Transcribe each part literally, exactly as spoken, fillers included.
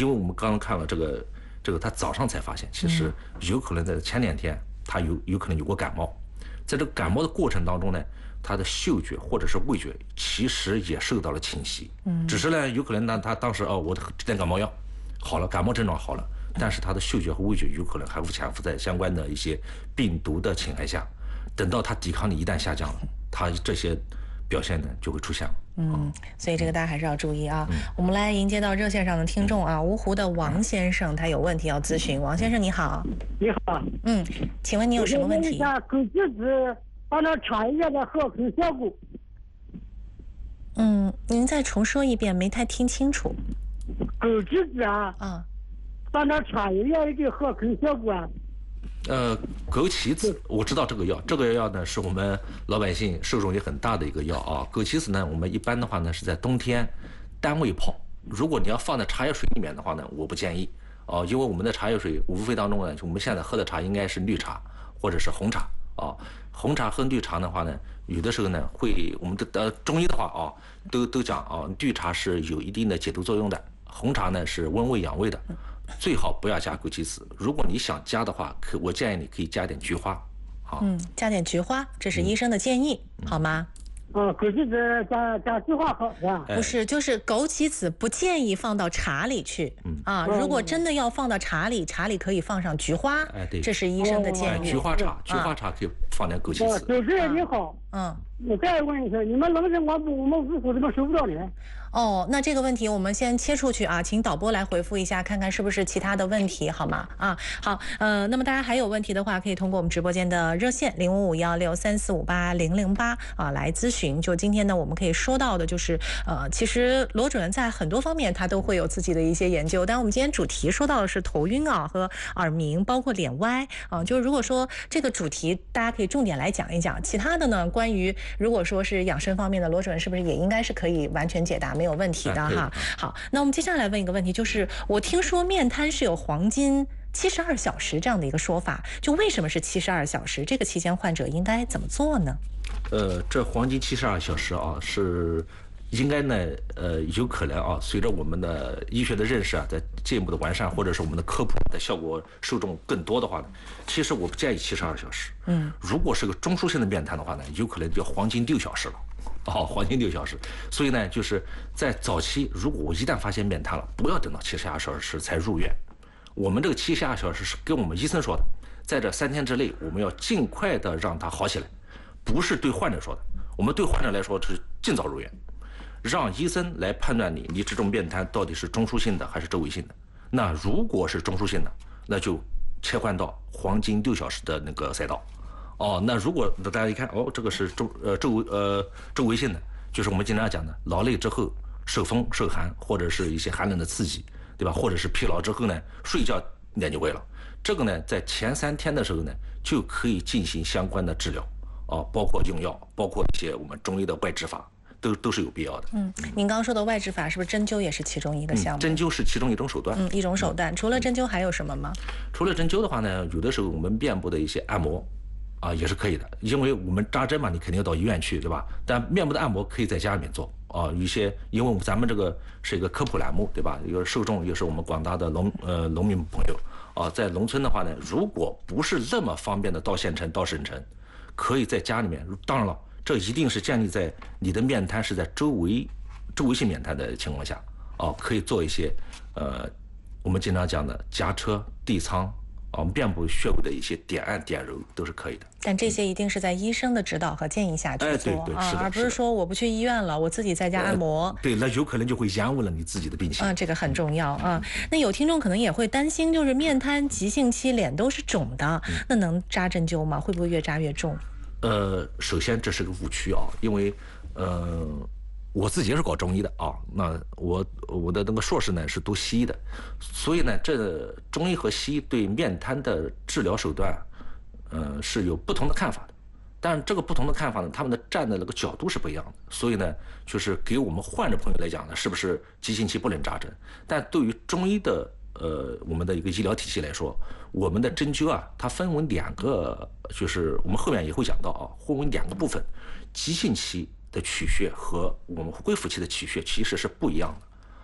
因为我们刚刚看了这个这个，他早上才发现，其实有可能在前两天他有有可能有过感冒，在这个感冒的过程当中呢，他的嗅觉或者是味觉其实也受到了侵袭。嗯，只是呢，有可能呢，他当时哦，我吃点感冒药好了，感冒症状好了，但是他的嗅觉和味觉有可能还会潜伏在相关的一些病毒的侵害下。等到他抵抗力一旦下降了，他这些表现呢就会出现了。 嗯，所以这个大家还是要注意啊。嗯、我们来迎接到热线上的听众啊，芜湖的王先生，他有问题要咨询。王先生你好。 你好。 嗯，请问你有什么问题？ 我枸杞子帮他传一下的合成效果。 嗯，您再重说一遍，没太听清楚。 枸杞子啊， 啊， 帮他传一下一个合成效果啊。 呃，枸杞子我知道这个药，这个药呢是我们老百姓受众也很大的一个药啊。枸杞子呢，我们一般的话呢是在冬天单位泡，如果你要放在茶叶水里面的话呢，我不建议哦、啊，因为我们的茶叶水无非当中呢，我们现在喝的茶应该是绿茶或者是红茶啊。红茶和绿茶的话呢，有的时候呢会，我们的呃中医的话啊，都都讲啊，绿茶是有一定的解毒作用的，红茶呢是温胃养胃的。最好不要加枸杞子，如果你想加的话，可我建议你可以加点菊花，好， 嗯，加点菊花，这是医生的建议，嗯、好吗？ 哦，枸杞子加加菊花好是吧？ 不是，就是枸杞子不建议放到茶里去，嗯啊，如果真的要放到茶里，茶里可以放上菊花， 哎对， 这是医生的建议。 菊花茶，菊花茶可以放点枸杞子。 主持人你好， 嗯， 我再问一下，你们冷人我我们芜湖怎么收不到呢？ 哦，那这个问题我们先切出去啊，请导播来回复一下，看看是不是其他的问题，好吗？啊，好，呃，那么大家还有问题的话，可以通过我们直播间的热线零五五幺六三四五八零零八啊来咨询。就今天呢，我们可以说到的就是，呃，其实罗主任在很多方面他都会有自己的一些研究，但我们今天主题说到的是头晕啊和耳鸣，包括脸歪啊，就是如果说这个主题大家可以重点来讲一讲，其他的呢，关于如果说是养生方面的，罗主任是不是也应该是可以完全解答？没有问题的哈。好，那我们接下来问一个问题，就是我听说面瘫是有黄金七十二小时这样的一个说法，就为什么是七十二小时？这个期间患者应该怎么做呢？ 呃，这黄金七十二小时啊，是应该呢，呃，有可能啊，随着我们的医学的认识啊，在进一步的完善，或者是我们的科普的效果受众更多的话呢，其实我不建议七十二小时。嗯，如果是个中枢性的面瘫的话呢，有可能就黄金六小时了。哦，黄金六小时，所以呢，就是在早期，如果我一旦发现面瘫了，不要等到七十二小时才入院。我们这个七十二小时是跟我们医生说的，在这三天之内，我们要尽快的让他好起来，不是对患者说的。我们对患者来说是尽早入院，让医生来判断你，你这种面瘫到底是中枢性的还是周围性的。那如果是中枢性的，那就切换到黄金六小时的那个赛道。哦，那如果大家一看，哦，这个是周呃周呃周围性的，就是我们经常讲的劳累之后受风受寒，或者是一些寒冷的刺激，对吧？或者是疲劳之后呢，睡觉脸就歪了。这个呢，在前三天的时候呢，就可以进行相关的治疗，哦，包括用药，包括一些我们中医的外治法，都都是有必要的。 嗯，您刚刚说的外治法是不是针灸也是其中一个项目？ 嗯、针灸是其中一种手段。 嗯，一种手段。除了针灸还有什么吗？ 除了针灸的话呢，有的时候我们面部的一些按摩。啊，也是可以的，因为我们扎针嘛，你肯定要到医院去，对吧？但面部的按摩可以在家里面做啊。有些，因为咱们这个是一个科普栏目，对吧？一个受众又是我们广大的农呃农民朋友啊，在农村的话呢，如果不是那么方便的到县城、到省城，可以在家里面。当然了，这一定是建立在你的面瘫是在周围周围性面瘫的情况下啊，可以做一些呃我们经常讲的夹车、地仓。啊，面部穴位的一些点按点揉都是可以的， 但这些一定是在医生的指导和建议下去做、 哎、对对啊， 是的， 而不是说我不去医院了，我自己在家按摩、呃。 对，那有可能就会延误了你自己的病情。 啊，这个很重要啊。那有听众可能也会担心，就是面瘫急性期脸都是肿的，嗯、那能扎针灸吗？会不会越扎越重？ 呃，首先这是个误区啊，因为呃。我自己也是搞中医的啊，那我我的那个硕士呢是读西医的，所以呢，这中医和西医对面瘫的治疗手段，呃是有不同的看法的。但这个不同的看法呢，他们的站的那个角度是不一样的。所以呢，就是给我们患者朋友来讲呢，是不是急性期不能扎针？但对于中医的呃我们的一个医疗体系来说，我们的针灸啊，它分为两个，就是我们后面也会讲到啊，分为两个部分，急性期的取穴和我们恢复期的取穴其实是不一样的，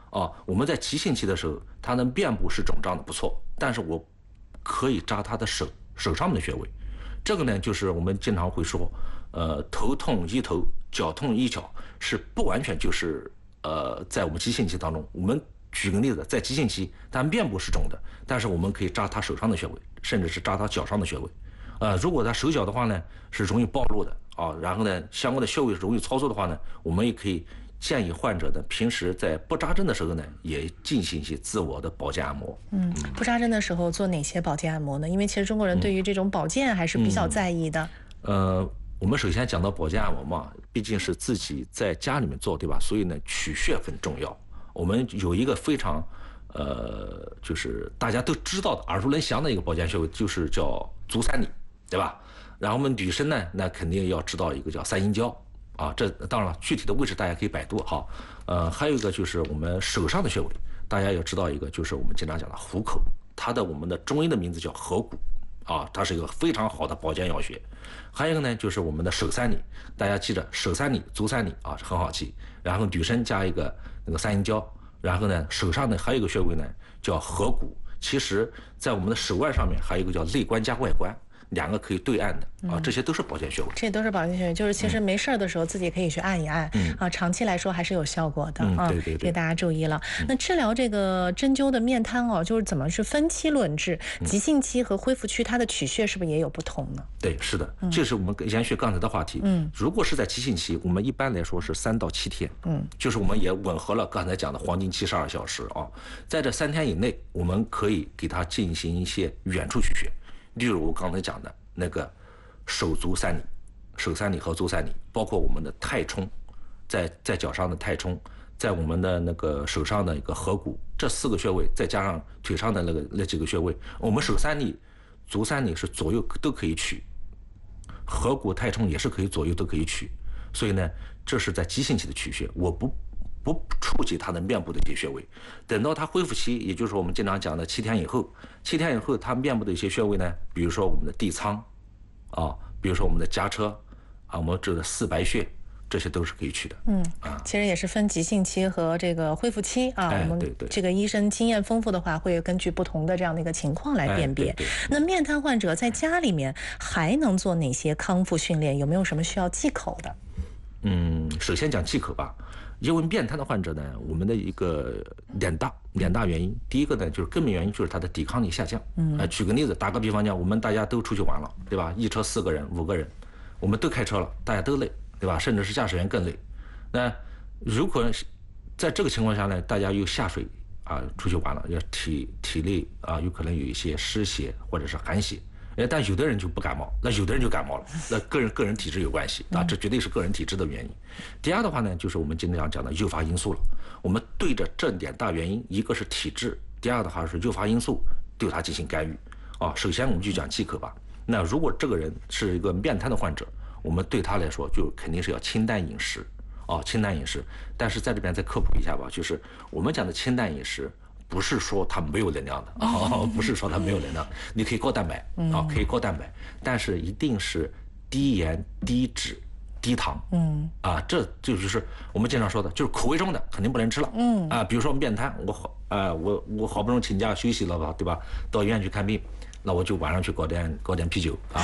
啊，我们在急性期的时候，他的面部是肿胀的不错，但是我可以扎他的手手上面的穴位。这个呢，就是我们经常会说，呃，头痛医头，脚痛医脚，是不完全就是呃，在我们急性期当中，我们举个例子，在急性期，他面部是肿的，但是我们可以扎他手上的穴位，甚至是扎他脚上的穴位。呃，如果他手脚的话呢，是容易暴露的啊，然后呢，相关的穴位容易操作的话呢，我们也可以建议患者呢，平时在不扎针的时候呢，也进行一些自我的保健按摩。 嗯，不扎针的时候做哪些保健按摩呢？因为其实中国人对于这种保健还是比较在意的。 嗯、呃，我们首先讲到保健按摩嘛，毕竟是自己在家里面做，对吧？所以呢，取穴很重要。我们有一个非常，呃，就是大家都知道的、耳熟能详的一个保健穴位，就是叫足三里，对吧？然后我们女生呢，那肯定要知道一个叫三阴交。啊，这当然了，具体的位置大家可以百度哈。呃，还有一个就是我们手上的穴位，大家要知道一个，就是我们经常讲的虎口，它的我们的中医的名字叫合谷，啊，它是一个非常好的保健药穴。还有一个呢，就是我们的手三里，大家记着手三里、足三里啊，很好记。然后女生加一个那个三阴交，然后呢手上呢还有一个穴位呢叫合谷。其实，在我们的手腕上面还有一个叫内关加外关。两个可以对按的啊，这些都是保健穴位。 这都是保健穴位，就是其实没事儿的时候自己可以去按一按，嗯、啊，长期来说还是有效果的、 嗯、 啊。 对对对， 给大家注意了。嗯、那治疗这个针灸的面瘫哦，就是怎么是分期论治？急性期和恢复期它的取穴是不是也有不同呢？ 对，是的，这是我们延续刚才的话题。嗯，如果是在急性期，我们一般来说是三到七天。嗯，就是我们也吻合了刚才讲的黄金七十二小时啊，在这三天以内，我们可以给它进行一些远处取穴，例如我刚才讲的那个。手足三里，手三里和足三里，包括我们的太冲，在在脚上的太冲，在我们的那个手上的一个合谷，这四个穴位，再加上腿上的那个那几个穴位，我们手三里、足三里是左右都可以取，合谷、太冲也是可以左右都可以取，所以呢，这是在急性期的取穴，我不不触及他的面部的一些穴位，等到他恢复期，也就是我们经常讲的七天以后，七天以后他面部的一些穴位呢，比如说我们的地仓。啊，比如说我们的夹车，啊，我们这个四白穴，这些都是可以去的。 嗯，啊，其实也是分急性期和这个恢复期啊。 哎、 我们这个医生经验丰富的话，会根据不同的这样的一个情况来辨别。 哎、对对那面瘫患者在家里面还能做哪些康复训练？有没有什么需要忌口的？ 嗯，首先讲忌口吧。因为面瘫的患者呢，我们的一个两大两大原因，第一个呢就是根本原因就是他的抵抗力下降。嗯，呃，举个例子，打个比方讲，我们大家都出去玩了，对吧？一车四个人、五个人，我们都开车了，大家都累，对吧？甚至是驾驶员更累。那如果在这个情况下呢，大家又下水啊，出去玩了，要体体力啊，有可能有一些湿邪或者是寒邪。哎，但有的人就不感冒，那有的人就感冒了，那个人个人体质有关系啊，这绝对是个人体质的原因。第二的话呢，就是我们经常讲的诱发因素了。我们对着这两大原因，一个是体质，第二的话是诱发因素，对它进行干预啊。首先我们就讲忌口吧。那如果这个人是一个面瘫的患者，我们对他来说就肯定是要清淡饮食啊，清淡饮食。但是在这边再科普一下吧，就是我们讲的清淡饮食。不是说它没有能量的啊，不是说它没有能量，你可以高蛋白啊，可以高蛋白，但是一定是低盐、低脂、低糖，嗯啊，这就是我们经常说的，就是口味重的肯定不能吃了，嗯啊，比如说面瘫，我好啊，我我好不容易请假休息了吧，对吧？到医院去看病。那我就晚上去搞点搞点啤酒啊，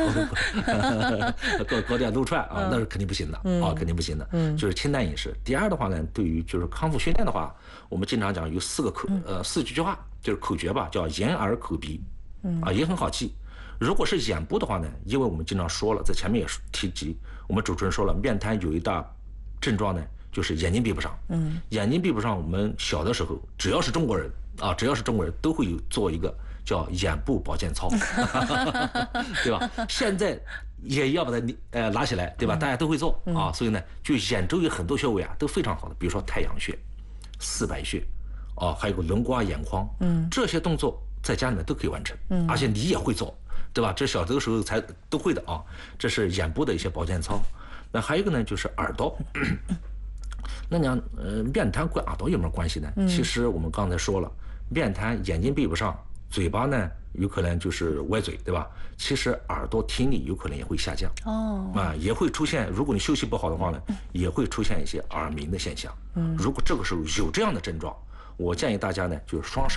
搞搞点撸串啊，那是肯定不行的啊，肯定不行的。就是清淡饮食。第二的话呢，对于就是康复训练的话，我们经常讲有四个口呃四句话，就是口诀吧，叫眼耳口鼻，啊也很好记。如果是眼部的话呢，因为我们经常说了，在前面也提及，我们主持人说了，面瘫有一大症状呢，就是眼睛闭不上。嗯，眼睛闭不上，我们小的时候只要是中国人啊，只要是中国人都会有做一个。叫眼部保健操，对吧？现在也要把它呃拿起来，对吧？大家都会做啊，所以呢，就眼周有很多穴位啊都非常好的，比如说太阳穴、四白穴，啊，还有个轮刮眼眶，嗯，这些动作在家里面都可以完成，嗯，而且你也会做，对吧？这小的时候才都会的啊。这是眼部的一些保健操。那还有一个呢，就是耳朵。那你讲，呃，面瘫跟耳朵有没有关系呢？其实我们刚才说了，面瘫眼睛闭不上。嘴巴呢有可能就是歪嘴，对吧？其实耳朵听力有可能也会下降。 哦， 啊，也会出现，如果你休息不好的话呢，也会出现一些耳鸣的现象。嗯，如果这个时候有这样的症状，我建议大家呢，就是双手